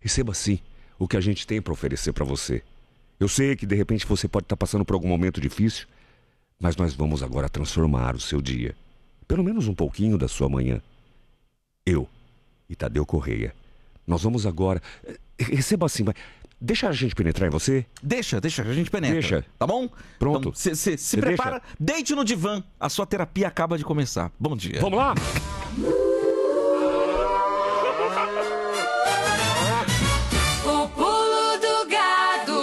receba sim o que a gente tem para oferecer para você. Eu sei que de repente você pode estar passando por algum momento difícil, mas nós vamos agora transformar o seu dia, pelo menos um pouquinho da sua manhã. Eu e Tadeu Correia, nós vamos agora... Receba assim, mas deixa a gente penetrar em você? Deixa, a gente penetra. Deixa. Tá bom? Pronto. Então, se prepara, deite no divã, a sua terapia acaba de começar. Bom dia. Vamos lá? O pulo do gado.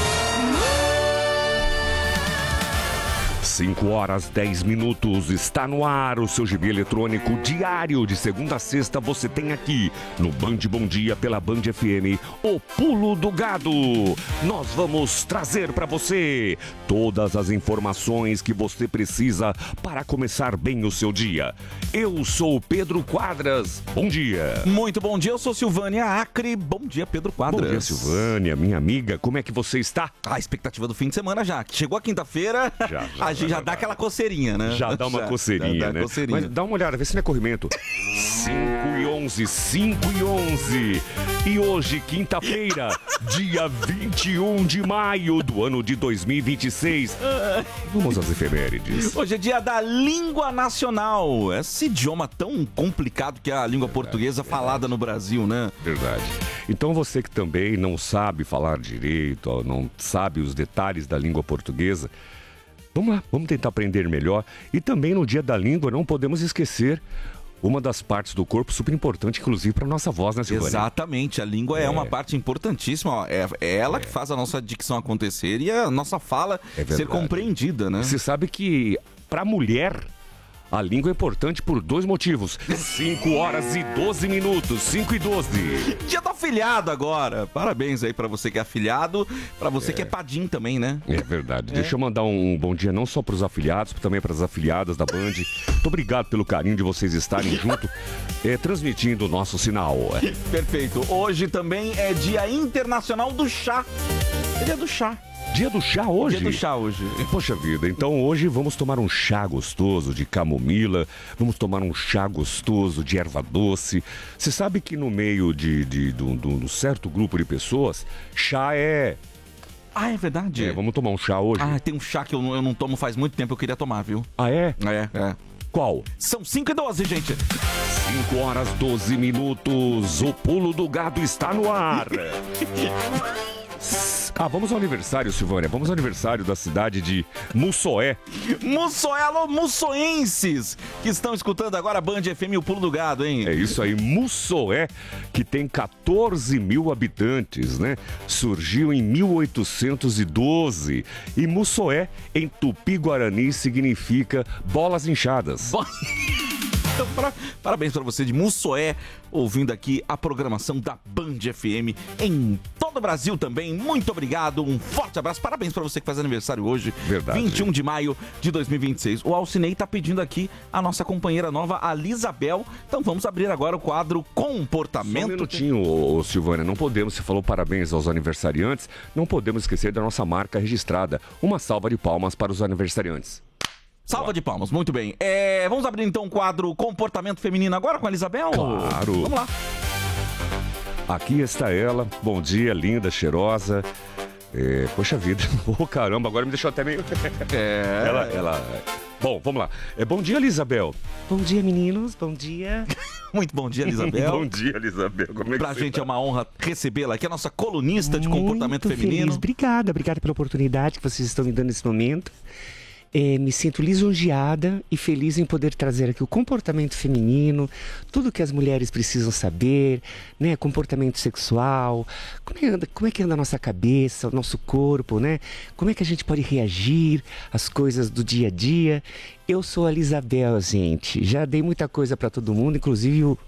5h10, está no ar o seu gibi eletrônico diário de segunda a sexta. Você tem aqui no Band Bom Dia pela Band FM, o Pulo do Gado. Nós vamos trazer para você todas as informações que você precisa para começar bem o seu dia. Eu sou o Pedro Quadras. Bom dia. Muito bom dia, eu sou Silvânia Acre. Bom dia, Pedro Quadras. Bom dia, Silvânia, minha amiga. Como é que você está? A expectativa do fim de semana já. Chegou a quinta-feira, a gente já dá aquela coceirinha, né? Já dá uma coceirinha, né? Coceirinha. Mas dá uma olhada, vê se não é corrimento. 5h11. E hoje, quinta-feira, dia 21 de maio do ano de 2026. Vamos às efemérides. Hoje é dia da língua nacional. Esse idioma tão complicado que é a língua portuguesa falada no Brasil, né? Verdade. Então você que também não sabe falar direito, ou não sabe os detalhes da língua portuguesa, vamos lá, vamos tentar aprender melhor. E também no dia da língua não podemos esquecer uma das partes do corpo super importante, inclusive para nossa voz, né, Silvânia? Exatamente, a língua é uma parte importantíssima, ó. É ela que faz a nossa dicção acontecer e a nossa fala ser compreendida, né? Você sabe que para mulher a língua é importante por 2 motivos. 5h12, 5h12. Dia do afilhado agora. Parabéns aí pra você que é afilhado, pra você que é padim também, né? É verdade. Deixa eu mandar um bom dia não só pros afiliados, também pras afiliadas da Band. Muito obrigado pelo carinho de vocês estarem junto, transmitindo o nosso sinal. Perfeito. Hoje também é Dia Internacional do Chá. É dia do chá. Dia do chá hoje? Dia do chá hoje. Poxa vida, então hoje vamos tomar um chá gostoso de camomila, vamos tomar um chá gostoso de erva doce. Você sabe que no meio de um certo grupo de pessoas, chá é... Ah, é verdade? Vamos tomar um chá hoje. Ah, tem um chá que eu não tomo faz muito tempo, eu queria tomar, viu? Ah, é? É. Qual? São 5h12, gente. 5h12, o Pulo do Gado está no ar. Vamos ao aniversário, Silvânia. Vamos ao aniversário da cidade de Mussoé. Mussoé, alô, mussoenses que estão escutando agora a Band FM, o Pulo do Gado, hein? É isso aí, Mussoé, que tem 14 mil habitantes, né? Surgiu em 1812. E Mussoé, em Tupi-Guarani, significa bolas inchadas. Então, parabéns para você de Mussoé, ouvindo aqui a programação da Band FM em todo o Brasil também. Muito obrigado, um forte abraço. Parabéns para você que faz aniversário hoje, verdade, 21 de maio de 2026. O Alcinei tá pedindo aqui a nossa companheira nova, a Lisabel. Então vamos abrir agora o quadro Comportamento. Só um minutinho, Silvânia, não podemos, você falou parabéns aos aniversariantes, não podemos esquecer da nossa marca registrada. Uma salva de palmas para os aniversariantes. Salva de palmas, muito bem. Vamos abrir então o quadro Comportamento Feminino agora com a Isabel? Claro. Vamos lá. Aqui está ela. Bom dia, linda, cheirosa. Poxa vida. Caramba, agora me deixou até meio... Ela... Bom, vamos lá. Bom dia, Elisabel. Bom dia, meninos. Bom dia. Muito bom dia, Elisabel. Bom dia, Elisabel. Como é que pra gente tá? É uma honra recebê-la aqui, a nossa colunista de comportamento feminino. Obrigada pela oportunidade que vocês estão me dando nesse momento. Me sinto lisonjeada e feliz em poder trazer aqui o comportamento feminino, tudo que as mulheres precisam saber, né? Comportamento sexual, como é que anda a nossa cabeça, o nosso corpo, né? Como é que a gente pode reagir às coisas do dia a dia. Eu sou a Lisabel, gente. Já dei muita coisa para todo mundo, inclusive o...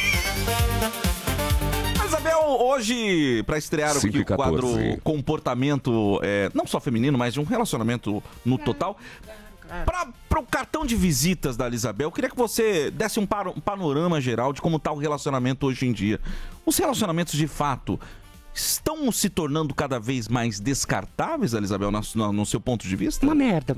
Hoje, para estrear aqui o quadro Comportamento, não só feminino, mas de um relacionamento no total, para o cartão de visitas da Isabel, eu queria que você desse um panorama geral de como está o relacionamento hoje em dia. Os relacionamentos, de fato, estão se tornando cada vez mais descartáveis, Isabel, no seu ponto de vista? Uma merda.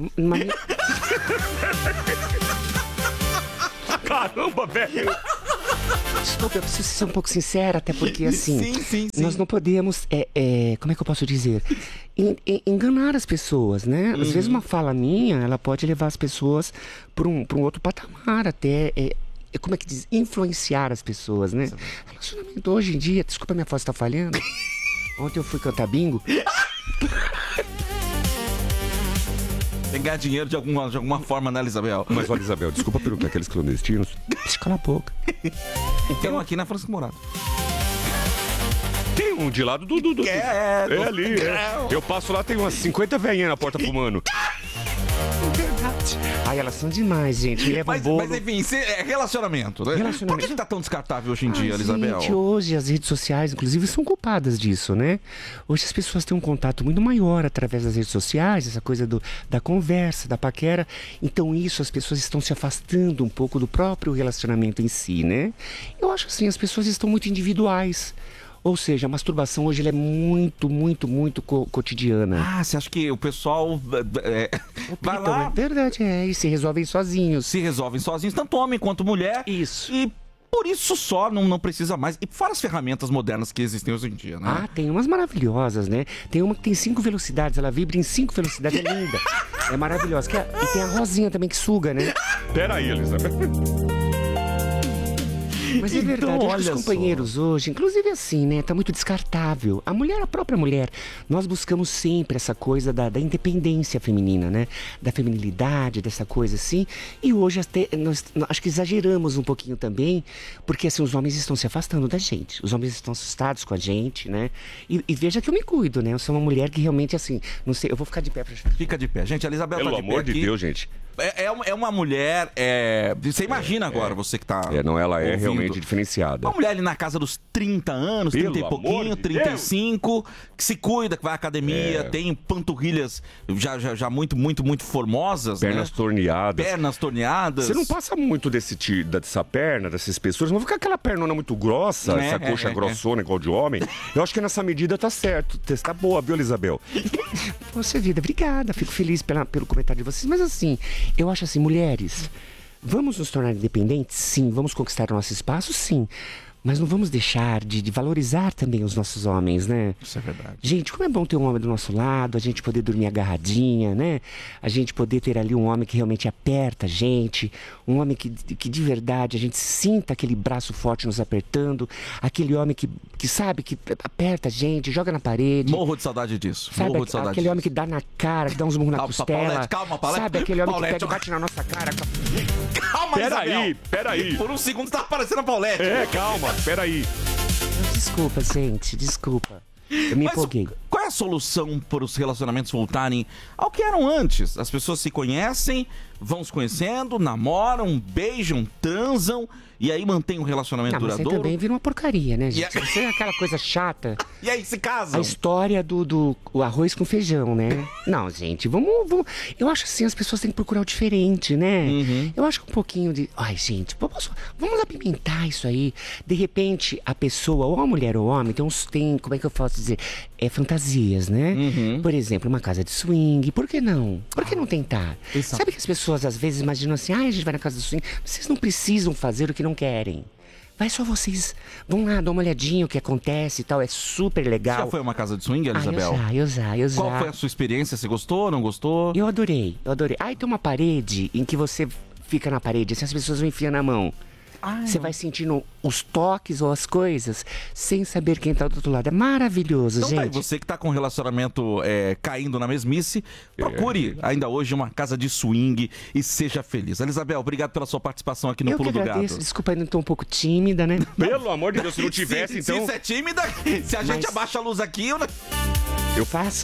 Caramba, velho! Desculpa, eu preciso ser um pouco sincera, até porque assim, sim. nós não podemos, como é que eu posso dizer? Enganar as pessoas, né? Às vezes uma fala minha, ela pode levar as pessoas para um outro patamar, até, como é que diz? Influenciar as pessoas, né? Relacionamento hoje em dia, desculpa, minha voz tá falhando. Ontem eu fui cantar bingo. Pegar dinheiro de alguma forma, né, Isabel? Mas olha, Isabel, desculpa perguntar, aqueles clandestinos. Cala a boca. Tem um aqui na Francisco Morato. Tem um de lado do... É ali. Eu passo lá, tem umas 50 velhinhas na porta fumando. Ai, elas são demais, gente. Me levam bolo. Mas enfim, é relacionamento, né? Por que tá tão descartável hoje em dia, Isabel? Gente, hoje as redes sociais, inclusive, são culpadas disso, né? Hoje as pessoas têm um contato muito maior através das redes sociais, essa coisa da conversa, da paquera. Então isso, as pessoas estão se afastando um pouco do próprio relacionamento em si, né? Eu acho assim, as pessoas estão muito individuais. Ou seja, a masturbação hoje ela é muito, muito, muito cotidiana. Ah, você acha que o pessoal vai lá... É verdade, e se resolvem sozinhos. Se resolvem sozinhos, tanto homem quanto mulher. Isso. E por isso só não precisa mais. E fora as ferramentas modernas que existem hoje em dia, né? Ah, tem umas maravilhosas, né? Tem uma que tem 5 velocidades, ela vibra em 5 velocidades, é linda. É maravilhosa. E tem a rosinha também que suga, né? Peraí, Elizabeth. Mas é verdade, então, olha, os companheiros hoje, inclusive assim, né, tá muito descartável. A própria mulher, nós buscamos sempre essa coisa da independência feminina, né? Da feminilidade, dessa coisa assim. E hoje até, nós acho que exageramos um pouquinho também, porque assim, os homens estão se afastando da gente. Os homens estão assustados com a gente, né? E veja que eu me cuido, né? Eu sou uma mulher que realmente, assim, não sei, eu vou ficar de pé pra... Fica de pé. Gente, a Elisabel tá de pé. Pelo amor de Deus, gente. É uma mulher. Você imagina agora, você que tá. Não, ela ouvindo. É realmente diferenciada. Uma mulher ali na casa dos 30 anos, Pelo 30 e pouquinho, 35, que se cuida, que vai à academia, tem panturrilhas já muito, muito, muito formosas. Pernas torneadas. Pernas torneadas. Você não passa muito dessa perna, dessa espessura, não fica aquela pernona muito grossa, essa coxa grossona igual de homem. Eu acho que nessa medida tá certo. Tá boa, viu, Elisabel? Poxa vida, obrigada. Fico feliz pelo comentário de vocês. Mas assim, eu acho assim, mulheres, vamos nos tornar independentes? Sim. Vamos conquistar o nosso espaço? Sim. Mas não vamos deixar de valorizar também os nossos homens, né? Isso é verdade. Gente, como é bom ter um homem do nosso lado, a gente poder dormir agarradinha, né? A gente poder ter ali um homem que realmente aperta a gente, um homem que de verdade a gente sinta aquele braço forte nos apertando, aquele homem que sabe, que aperta a gente, joga na parede. Morro de saudade disso. Sabe, Morro de saudade aquele disso. homem que dá na cara, que dá uns murros na costela. Calma, Paulete. Sabe, aquele homem Paulete. que pega e bate na nossa cara. Calma, Isabel. Peraí. Por um segundo tava parecendo a Paulete. Calma, peraí. Desculpa, gente, desculpa. Eu me empolguei. Qual é a solução para os relacionamentos voltarem ao que eram antes? As pessoas se conhecem, vão se conhecendo, namoram, beijam, transam e aí mantém um relacionamento duradouro. Mas aí também vira uma porcaria, né, gente? Você é aquela coisa chata. E aí se casam. A história do arroz com feijão, né? Não, gente, vamos... Eu acho assim, as pessoas têm que procurar o diferente, né? Eu acho que um pouquinho de... Ai, gente, vamos apimentar isso aí. De repente, a pessoa, ou a mulher ou o homem, tem como é que eu posso dizer? Fantasias, né? Por exemplo, uma casa de swing. Por que não? Por que não tentar? Exato. Sabe que as pessoas às vezes imaginam assim, a gente vai na casa de swing. Vocês não precisam fazer o que não querem. Vai só vocês. Vão lá, dá uma olhadinha o que acontece e tal. É super legal. Você já foi a uma casa de swing, Elisabel? Eu já. Qual foi a sua experiência? Você gostou, não gostou? Eu adorei. Tem uma parede em que você fica na parede, assim as pessoas vão enfiando a mão. Você vai sentindo os toques ou as coisas sem saber quem tá do outro lado. É maravilhoso, então, gente. Você que tá com um relacionamento caindo na mesmice, procure ainda hoje uma casa de swing e seja feliz. Elisabel, obrigado pela sua participação aqui no Pulo do Gato. Desculpa, ainda tô um pouco tímida, né? Pelo amor de Deus, se não tivesse, então... Se você é tímida, se a gente abaixa a luz aqui... Eu faço...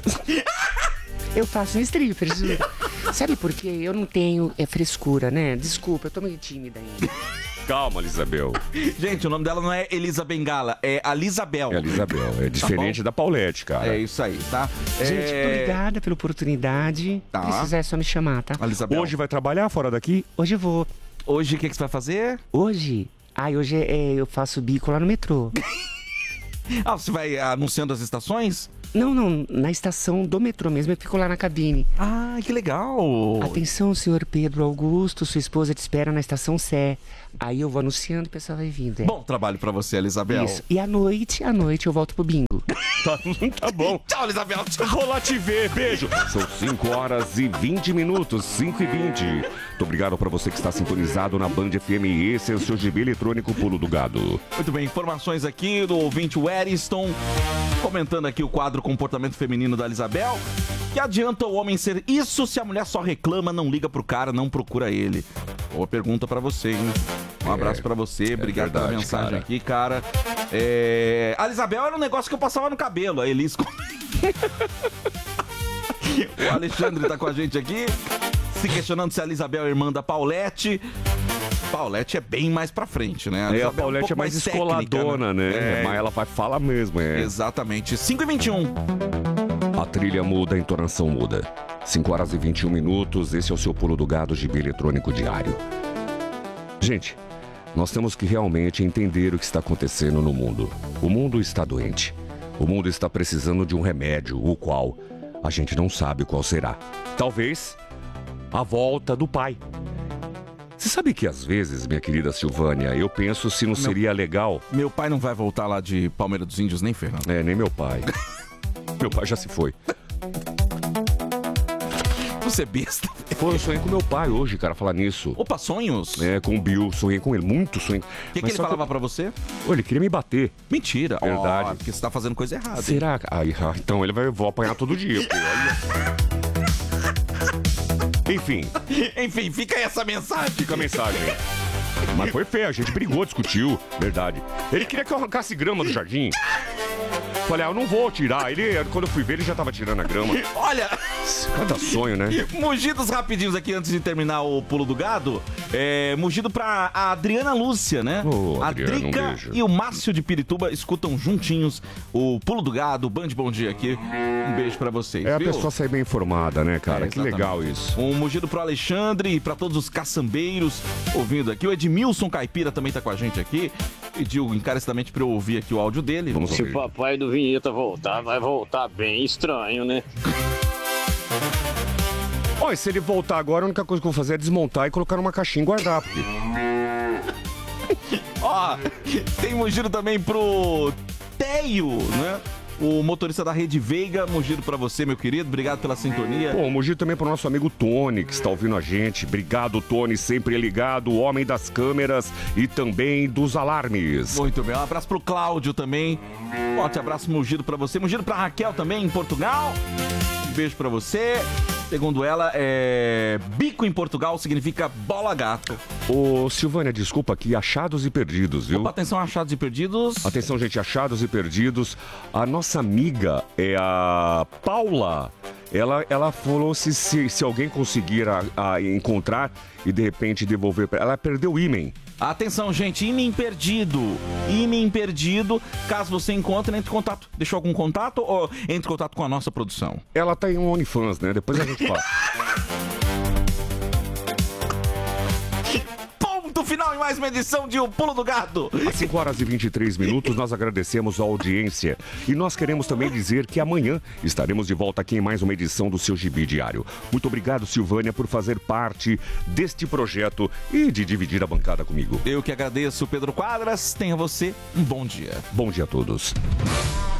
Eu faço um stripper, juro. Sabe por quê? Eu não tenho frescura, né? Desculpa, eu tô meio tímida ainda. Calma, Elisabel. Gente, o nome dela não é Elisa Bengala, é Alisabel. É Elisabel, é diferente da Paulete, cara. É isso aí, tá? Gente, muito obrigada pela oportunidade. Tá. Se precisar é só me chamar, tá? Elisabel. Hoje vai trabalhar fora daqui? Hoje eu vou. Hoje o que você vai fazer? Hoje? Hoje eu faço bico lá no metrô. Você vai anunciando as estações? Não, na estação do metrô mesmo, eu fico lá na cabine. Ah, que legal! Atenção, senhor Pedro Augusto, sua esposa te espera na estação Sé. Aí eu vou anunciando e o pessoal vai vindo. Bom trabalho pra você, Elisabel. Isso. E à noite eu volto pro bingo. Tá bom. Tchau, Elisabel. Vou lá te ver, beijo. São 5h20, 5h20. Muito obrigado pra você que está sintonizado na Band FM. Esse é o seu GB eletrônico Pulo do Gado. Muito bem, informações aqui do ouvinte Weriston, comentando aqui o quadro Comportamento Feminino da Elisabel. Que adianta o homem ser isso se a mulher só reclama, não liga pro cara, não procura ele? Boa pergunta pra você, hein? Um abraço pra você, obrigado pela mensagem cara. Aqui, cara. A Elisabel era um negócio que eu passava no cabelo, a Elis. O Alexandre tá com a gente aqui, se questionando se a Elisabel é irmã da Paulette. Paulette é bem mais pra frente, né? A Paulette é mais escoladona, né? Mas ela vai falar mesmo, Exatamente. 5h21. A trilha muda, a entonação muda. 5h21, esse é o seu Pulo do Gado GB eletrônico diário. Gente, nós temos que realmente entender o que está acontecendo no mundo. O mundo está doente. O mundo está precisando de um remédio, o qual a gente não sabe qual será. Talvez a volta do pai. Você sabe que às vezes, minha querida Silvânia, eu penso se não seria legal... Meu pai não vai voltar lá de Palmeira dos Índios, nem Fernando. Nem meu pai. Meu pai já se foi. Você é besta. Pô, eu sonhei com meu pai hoje, cara, falar nisso. Opa, sonhos? Com o Bill, sonhei com ele, muito sonho. O que ele falava pra você? Ele queria me bater. Mentira. Verdade. Porque você tá fazendo coisa errada. Será? Então vou apanhar todo dia, pô. Enfim, fica aí essa mensagem. Fica a mensagem. Mas foi feio, a gente brigou, discutiu, verdade. Ele queria que eu arrancasse grama do jardim. Falei, eu não vou tirar. Quando eu fui ver, ele já tava tirando a grama. Olha! Cada sonho, né? Mugidos rapidinhos aqui antes de terminar o Pulo do Gado. Mugido pra Adriana Lúcia, né? A Drica e o Márcio de Pirituba escutam juntinhos o Pulo do Gado, Band Bom Dia aqui. Um beijo pra vocês, a pessoa sair bem informada, né, cara? Que legal isso. Um mugido pro Alexandre e pra todos os caçambeiros ouvindo aqui. O Edmilson Caipira também tá com a gente aqui. Pediu encarecidamente pra eu ouvir aqui o áudio dele. Vamos ouvir. Se o papai do Vinheta voltar, vai voltar bem estranho, né? Olha, se ele voltar agora, a única coisa que eu vou fazer é desmontar e colocar numa caixinha e guardar. Porque... tem mugido também pro Teio, né? O motorista da Rede Veiga, mugido pra você, meu querido. Obrigado pela sintonia. Mugido também pro nosso amigo Tony, que está ouvindo a gente. Obrigado, Tony, sempre ligado, o homem das câmeras e também dos alarmes. Muito bem, um abraço pro Cláudio também. Forte abraço, mugido pra você. Mugido pra Raquel também, em Portugal. Um beijo pra você. Segundo ela, bico em Portugal significa bola gato. Ô, Silvânia, desculpa aqui, achados e perdidos, viu? Opa, atenção, achados e perdidos. Atenção, gente, achados e perdidos. A nossa amiga é a Paula. Ela falou se alguém conseguir encontrar e de repente devolver pra ela. Ela perdeu o ímen. Atenção, gente, ímen perdido. Ímen perdido. Caso você encontre, entre em contato. Deixou algum contato ou entre em contato com a nossa produção? Ela tá em um OnlyFans, né? Depois a gente fala. Final em mais uma edição de O Pulo do Gado. Às 5h23, nós agradecemos a audiência e nós queremos também dizer que amanhã estaremos de volta aqui em mais uma edição do seu Gibi Diário. Muito obrigado, Silvânia, por fazer parte deste projeto e de dividir a bancada comigo. Eu que agradeço, Pedro Quadras. Tenha você um bom dia. Bom dia a todos.